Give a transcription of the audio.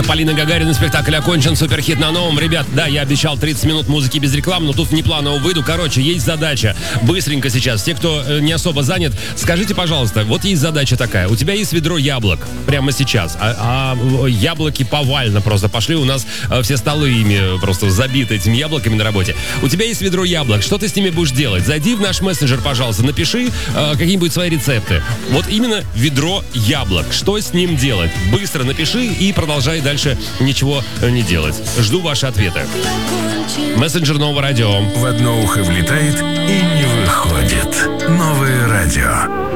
Полина Гагарина, спектакль окончен, суперхит на новом. Ребят, да, я обещал 30 минут музыки без рекламы, но тут внепланово выйду. Короче, есть задача. Быстренько сейчас. Те, кто не особо занят, скажите, пожалуйста, вот есть задача такая. У тебя есть ведро яблок прямо сейчас, а яблоки повально просто пошли. У нас все столы ими просто забиты этими яблоками на работе. У тебя есть ведро яблок. Что ты с ними будешь делать? Зайди в наш мессенджер, пожалуйста, напиши какие-нибудь свои рецепты. Вот именно ведро яблок. Что с ним делать? Быстро напиши и продолжай дальше ничего не делать. Жду ваши ответы. Мессенджер Нового радио. В одно ухо влетает и не выходит. Новое радио.